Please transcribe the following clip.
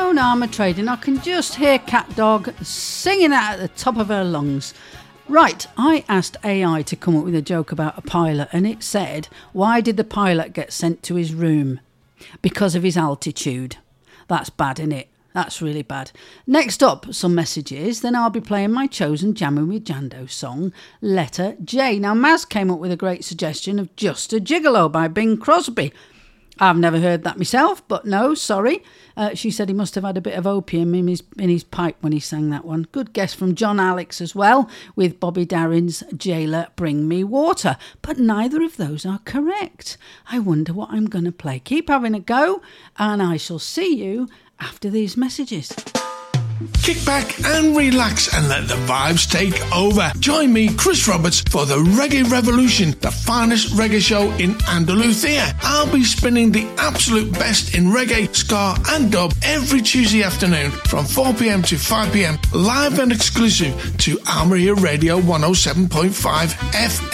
own armour trading, I can just hear Cat Dog singing out at the top of her lungs. Right, I asked AI to come up with a joke about a pilot, and it said, why did the pilot get sent to his room? Because of his altitude. That's bad, innit? That's really bad. Next up, some messages. Then I'll be playing my chosen Jamming with Jando song, Letter J. Now, Maz came up with a great suggestion of Just a Gigolo by Bing Crosby. I've never heard that myself, but no, sorry. She said he must have had a bit of opium in his pipe when he sang that one. Good guess from John Alex as well, with Bobby Darin's Jailer Bring Me Water. But neither of those are correct. I wonder what I'm going to play. Keep having a go, and I shall see you after these messages. Kick back and relax and let the vibes take over. Join me, Chris Roberts, for the Reggae Revolution, the finest reggae show in Andalusia. I'll be spinning the absolute best in reggae, ska and dub every Tuesday afternoon from 4 p.m. to 5 p.m, live and exclusive to Almeria Radio 107.5 FM.